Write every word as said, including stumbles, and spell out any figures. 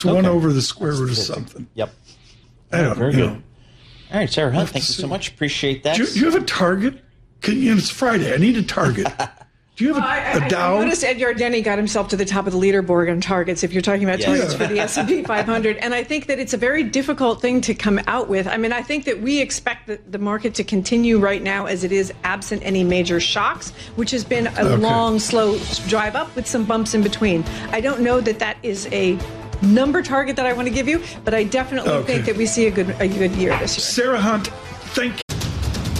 Okay. one over the square root of something. Yep. I don't Very you good. know. All right, Sarah Hunt, thank you see. so much. Appreciate that. Do you, do you have a target? Can you, it's Friday. I need a target. Do you have a, I, I, a Dow? I noticed Ed Yardeni got himself to the top of the leaderboard on targets, if you're talking about Yes. targets Yeah. for the S and P five hundred. And I think that it's a very difficult thing to come out with. I mean, I think that we expect the, the market to continue right now as it is, absent any major shocks, which has been a Okay. long, slow drive up with some bumps in between. I don't know that that is a number target that I want to give you, but I definitely Okay. think that we see a good, a good year this year. Sarah Hunt, thank you.